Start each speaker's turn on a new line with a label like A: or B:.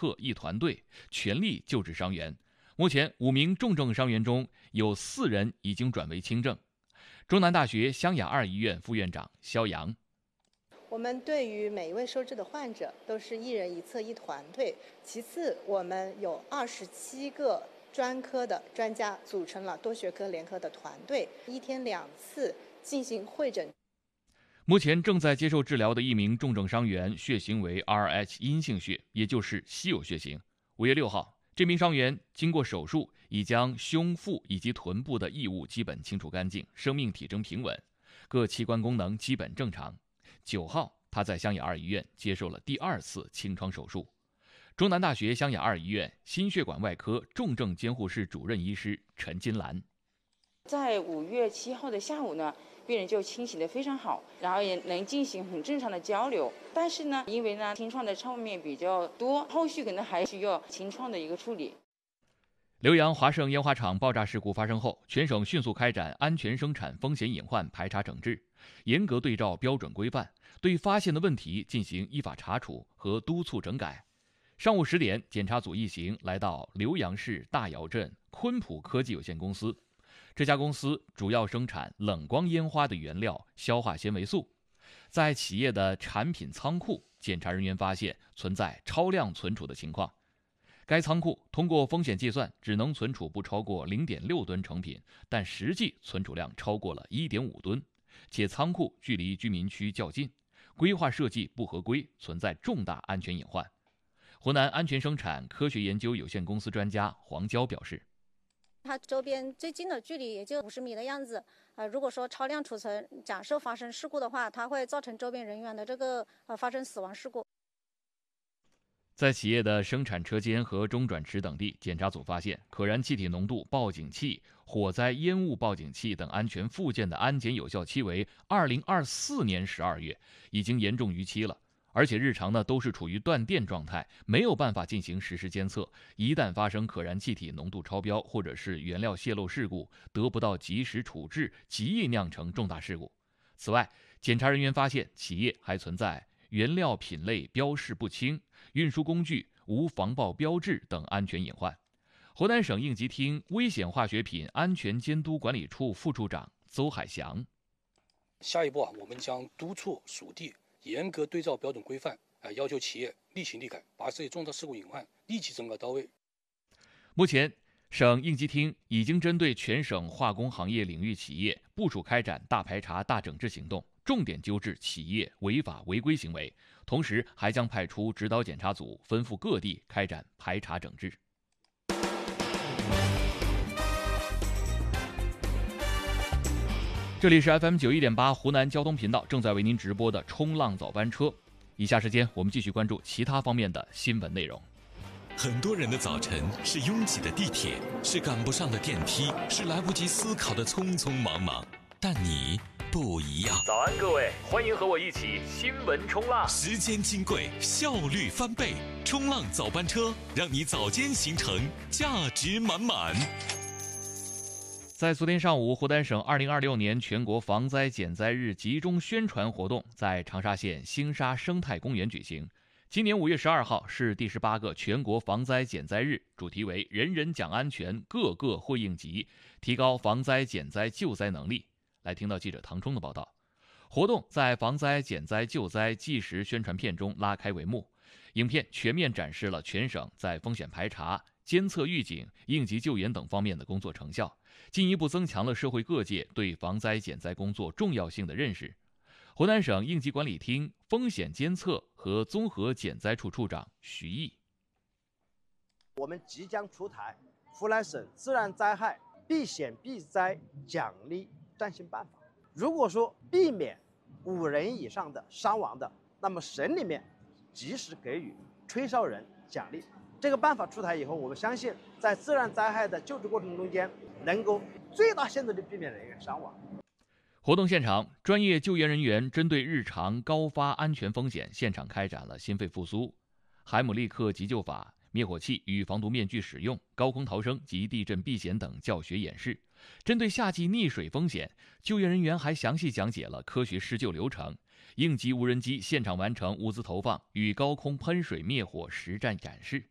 A: 策一团队，全力救治伤员。目前5名重症伤员中有4人已经转为轻症。中南大学湘雅2医院副院长肖阳。
B: 我们对于每一位收治的患者都是一人一策一团队。其次，我们有27个专科的专家组成了多学科联合的团队，一天2次进行会诊。
A: 目前正在接受治疗的一名重症伤员血型为 Rh 阴性血，也就是稀有血型。5月6号，这名伤员经过手术，已将胸腹以及臀部的异物基本清除干净，生命体征平稳，各器官功能基本正常。9号，他在湘雅2医院接受了第2次清创手术。中南大学湘雅2医院心血管外科重症监护室主任医师陈金兰。
C: 在5月7号的下午呢，病人就清醒得非常好，然后也能进行很正常的交流。但是呢，因为清创的创面比较多，后续可能还需要清创的一个处理。
A: 浏阳华盛烟花厂爆炸事故发生后，全省迅速开展安全生产风险隐患排查整治，严格对照标准规范，对发现的问题进行依法查处和督促整改。上午10点，检查组一行来到浏阳市大窑镇昆普科技有限公司。这家公司主要生产冷光烟花的原料硝化纤维素。在企业的产品仓库，检查人员发现存在超量存储的情况。该仓库通过风险计算，只能存储不超过 0.6 吨成品，但实际存储量超过了 1.5 吨，且仓库距离居民区较近，规划设计不合规，存在重大安全隐患。湖南安全生产科学研究有限公司专家黄娇表示，
D: 它周边最近的距离也就50米的样子，如果说超量储存，假设发生事故的话，它会造成周边人员的发生死亡事故。
A: 在企业的生产车间和中转池等地，检查组发现可燃气体浓度报警器、火灾烟雾报警器等安全附件的安检有效期为2024年12月，已经严重逾期了。而且日常都是处于断电状态，没有办法进行实时监测，一旦发生可燃气体浓度超标或者是原料泄漏事故，得不到及时处置，极易酿成重大事故。此外，检查人员发现企业还存在原料品类标示不清、运输工具无防爆标志等安全隐患。湖南省应急厅危险化学品安全监督管理处副处长邹海翔。
E: 下一步我们将督促属地严格对照标准规范，要求企业立行立改，把这些重大事故隐患立即整改到位。
A: 目前，省应急厅已经针对全省化工行业领域企业部署开展大排查、大整治行动，重点纠治企业违法违规行为，同时还将派出指导检查组，吩咐各地开展排查整治。这里是 FM 91.8湖南交通频道正在为您直播的冲浪早班车。以下时间我们继续关注其他方面的新闻内容。
F: 很多人的早晨是拥挤的地铁，是赶不上的电梯，是来不及思考的匆匆忙忙，但你不一样。
A: 早安各位，欢迎和我一起新闻冲浪。
F: 时间金贵，效率翻倍，冲浪早班车让你早间行程价值满满。
A: 在昨天上午，湖南省2026年全国防灾减灾日集中宣传活动在长沙县兴沙生态公园举行。今年5月12号是第18个全国防灾减灾日，主题为人人讲安全，个个会应急，提高防灾减灾救灾能力。来听到记者唐冲的报道。活动在防灾减灾救灾纪实宣传片中拉开帷幕。影片全面展示了全省在风险排查、监测预警、应急救援等方面的工作成效，进一步增强了社会各界对防灾减灾工作重要性的认识。湖南省应急管理厅风险监测和综合减灾处处长徐毅：
G: 我们即将出台湖南省自然灾害避险避灾奖励暂行办法。如果说避免5人以上的伤亡的，那么省里面及时给予吹哨人奖励。这个办法出台以后，我们相信在自然灾害的救治过程中间，能够最大限度地避免人员伤亡。
A: 活动现场，专业救援人员针对日常高发安全风险，现场开展了心肺复苏、海姆立克急救法、灭火器与防毒面具使用、高空逃生及地震避险等教学演示。针对夏季溺水风险，救援人员还详细讲解了科学施救流程。应急无人机现场完成物资投放与高空喷水灭火实战展示。